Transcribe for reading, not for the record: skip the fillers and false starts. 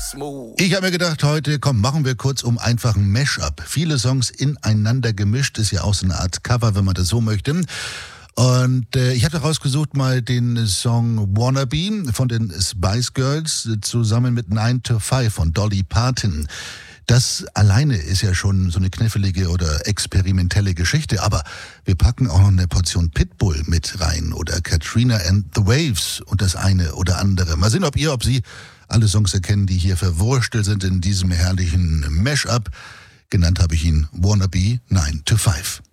Ich habe mir gedacht, heute, machen wir kurz einfach ein Mashup. Viele Songs ineinander gemischt, ist ja auch so eine Art Cover, wenn man das so möchte. Und ich habe rausgesucht mal den Song Wannabe von den Spice Girls zusammen mit 9 to 5 von Dolly Parton. Das alleine ist ja schon so eine knifflige oder experimentelle Geschichte, aber wir packen auch noch eine Portion Pitbull mit rein oder Katrina and the Waves und das eine oder andere. Mal sehen, ob Sie alle Songs erkennen, die hier verwurstelt sind in diesem herrlichen Mashup. Genannt habe ich ihn Wannabe 9 to 5.